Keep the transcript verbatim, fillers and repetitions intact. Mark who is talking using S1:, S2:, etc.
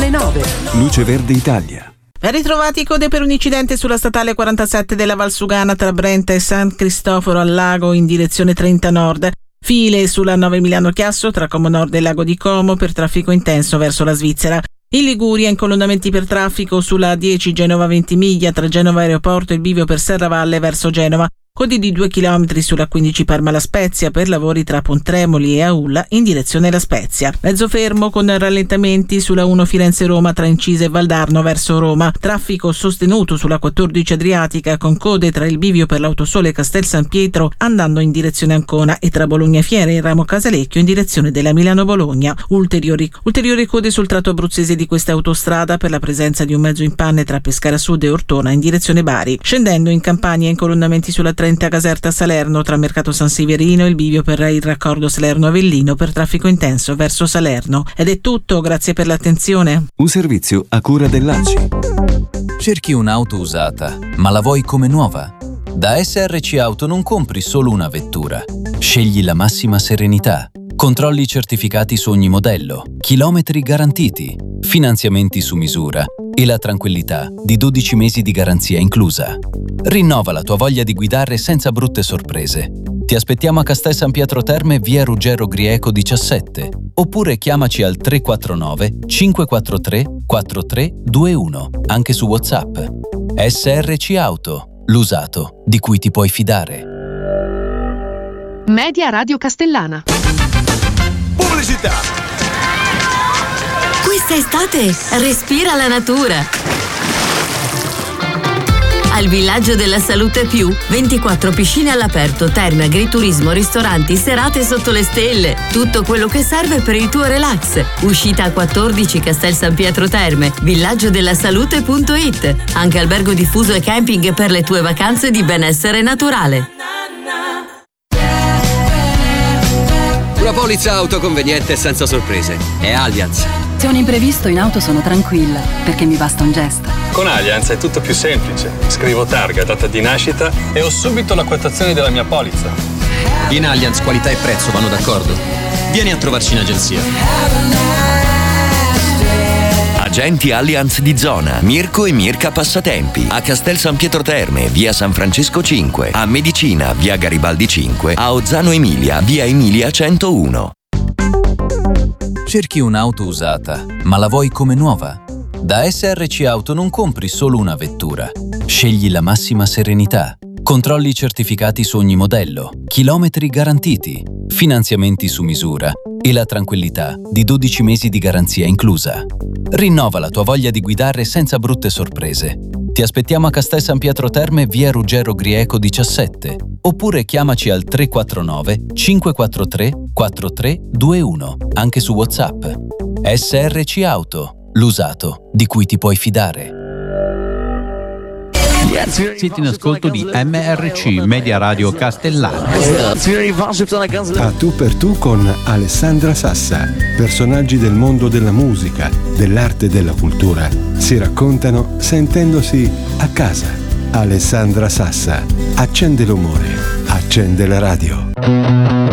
S1: nove.
S2: Luce Verde Italia.
S3: Ben ritrovati. Code per un incidente sulla statale quarantasette della Valsugana tra Brenta e San Cristoforo al Lago in direzione trenta Nord. File sulla nove Milano Chiasso tra Como Nord e Lago di Como per traffico intenso verso la Svizzera. In Liguria incolonnamenti per traffico sulla dieci Genova Ventimiglia tra Genova Aeroporto e il bivio per Serravalle verso Genova. Codi di due chilometri sulla quindici Parma La Spezia per lavori tra Pontremoli e Aulla in direzione La Spezia. Mezzo fermo con rallentamenti sulla uno Firenze-Roma tra Incise e Valdarno verso Roma. Traffico sostenuto sulla quattordici Adriatica con code tra il bivio per l'Autosole e Castel San Pietro andando in direzione Ancona e tra Bologna Fiere e Ramo Casalecchio in direzione della Milano-Bologna. Ulteriori, ulteriori code sul tratto abruzzese di questa autostrada per la presenza di un mezzo in panne tra Pescara Sud e Ortona in direzione Bari. Scendendo in Campania incolonnamenti sulla trenta Caserta Salerno tra Mercato San Severino e il bivio per il raccordo Salerno-Avellino per traffico intenso verso Salerno. Ed è tutto, grazie per l'attenzione.
S2: Un servizio a cura dell'A C I.
S4: Cerchi un'auto usata, ma la vuoi come nuova? Da S R C Auto non compri solo una vettura. Scegli la massima serenità. Controlli certificati su ogni modello, chilometri garantiti, finanziamenti su misura e la tranquillità di dodici mesi di garanzia inclusa. Rinnova la tua voglia di guidare senza brutte sorprese. Ti aspettiamo a Castel San Pietro Terme, via Ruggero Grieco diciassette, oppure chiamaci al tre quattro nove cinque quattro tre quattro tre due uno, anche su WhatsApp. S R C Auto, l'usato di cui ti puoi fidare.
S1: Media Radio Castellana.
S5: Pubblicità.
S6: Questa estate respira la natura. Al Villaggio della Salute Più, ventiquattro piscine all'aperto, terme, agriturismo, ristoranti, serate sotto le stelle. Tutto quello che serve per il tuo relax. Uscita a quattordici Castel San Pietro Terme, villaggio della salute punto it. Anche albergo diffuso e camping per le tue vacanze di benessere naturale.
S7: Una polizza auto conveniente e senza sorprese. È Allianz.
S8: Se ho un imprevisto in auto sono tranquilla, perché mi basta un gesto.
S9: Con Allianz è tutto più semplice. Scrivo targa, data di nascita e ho subito la quotazione della mia polizza.
S7: In Allianz qualità e prezzo vanno d'accordo. Vieni a trovarci in agenzia.
S10: Agenti Allianz di zona, Mirko e Mirka Passatempi, a Castel San Pietro Terme, via San Francesco cinque, a Medicina, via Garibaldi cinque, a Ozzano Emilia, via Emilia centouno.
S4: Cerchi un'auto usata, ma la vuoi come nuova? Da S R C Auto non compri solo una vettura. Scegli la massima serenità. Controlli certificati su ogni modello, chilometri garantiti, finanziamenti su misura e la tranquillità di dodici mesi di garanzia inclusa. Rinnova la tua voglia di guidare senza brutte sorprese. Ti aspettiamo a Castel San Pietro Terme, via Ruggero Grieco diciassette, oppure chiamaci al tre quattro nove cinque quattro tre quattro tre due uno, anche su WhatsApp. S R C Auto, l'usato di cui ti puoi fidare.
S11: Siete in ascolto di M R C Media Radio Castellana.
S12: A tu per tu con Alessandra Sassa. Personaggi del mondo della musica, dell'arte e della cultura si raccontano sentendosi a casa. Alessandra Sassa accende l'umore, accende la radio.